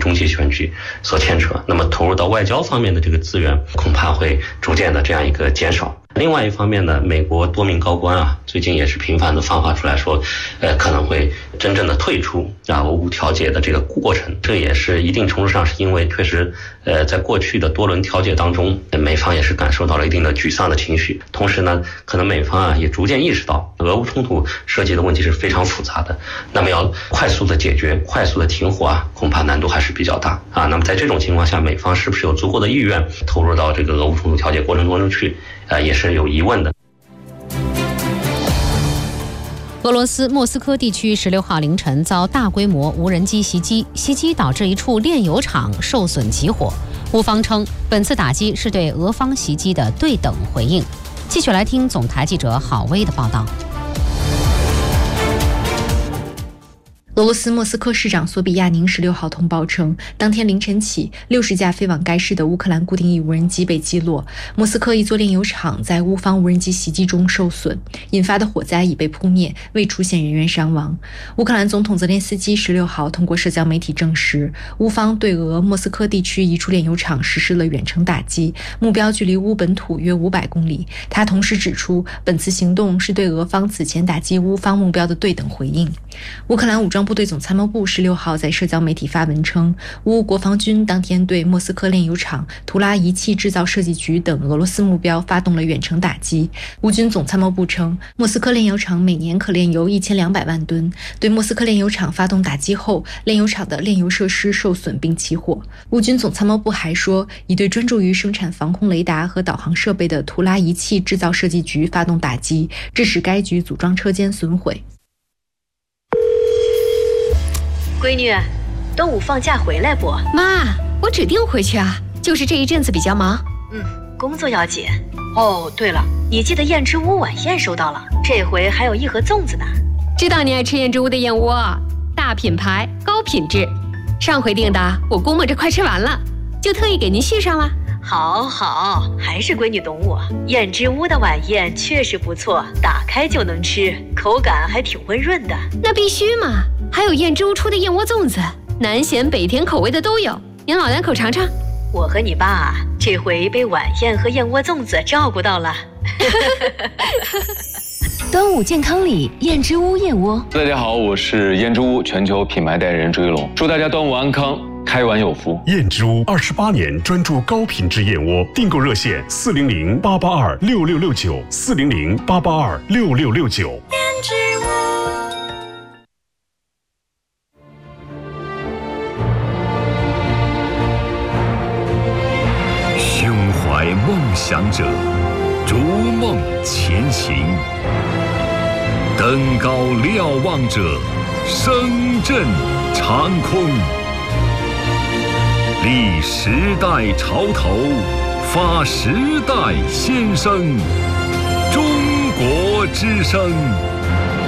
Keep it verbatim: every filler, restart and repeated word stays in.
中期选举所牵扯，那么投入到外交方面的这个资源恐怕会逐渐的这样一个减少。另外一方面呢，美国多名高官啊，最近也是频繁的放话出来说，呃，可能会真正的退出啊俄乌调解的这个过程。这也是一定程度上是因为确实，呃，在过去的多轮调解当中，美方也是感受到了一定的沮丧的情绪。同时呢，可能美方啊也逐渐意识到，俄乌冲突涉及的问题是非常复杂的，那么要快速的解决、快速的停火啊，恐怕难度还是比较大啊。那么在这种情况下，美方是不是有足够的意愿投入到这个俄乌冲突调解过程当中去？呃，也是有疑问的。 俄罗斯莫斯科地区十六号凌晨遭大规模无人机袭击，袭击导致一处炼油厂受损起火。乌方称，本次打击是对俄方袭击的对等回应。继续来听总台记者郝薇的报道。 俄罗斯莫斯科市长索比亚宁十六号通报称，当天凌晨起，六十架飞往该市的乌克兰固定翼无人机被击落。莫斯科一座炼油厂在乌方无人机袭击中受损，引发的火灾已被扑灭，未出现人员伤亡。乌克兰总统泽连斯基十六号通过社交媒体证实，乌方对俄莫斯科地区一处炼油厂实施了远程打击，目标距离乌本土约五百公里。他同时指出，本次行动是对俄方此前打击乌方目标的对等回应。乌克兰武装部队总参谋部十六号在社交媒体发文称，乌国防军当天对莫斯科炼油厂、图拉仪器制造设计局等俄罗斯目标发动了远程打击。乌军总参谋部称，莫斯科炼油厂每年可炼油一千两百万吨，对莫斯科炼油厂发动打击后，炼油厂的炼油设施受损并起火。乌军总参谋部还说，已对专注于生产防空雷达和导航设备的图拉仪器制造设计局发动打击，致使该局组装车间损毁。 闺女，端午放假回来不？ 妈，我指定回去啊，就是这一阵子比较忙。 嗯，工作要紧。哦，对了，你记得燕之屋晚宴收到了，这回还有一盒粽子呢。 知道你爱吃燕之屋的燕窝，大品牌，高品质。上回订的，我估摸着快吃完了，就特意给您续上了。 好好，还是闺女懂我。燕之屋的晚宴确实不错，打开就能吃，口感还挺温润的。 那必须嘛！还有燕之屋出的燕窝粽子，南咸北甜口味的都有，您老两口尝尝。 我和你爸这回被晚宴和燕窝粽子照顾到了。 端午健康礼，燕之屋燕窝。 大家好，我是燕之屋全球品牌代言人朱一龙，祝大家端午安康，开碗有福。 燕之屋二十八年专注高品质燕窝，订购热线四零零八八二六六六九四零零八八二六六六九。 燕之屋。 胸怀梦想者，逐梦前行；登高瞭望者，声震长空。立时代潮头，发时代先声。中国之声。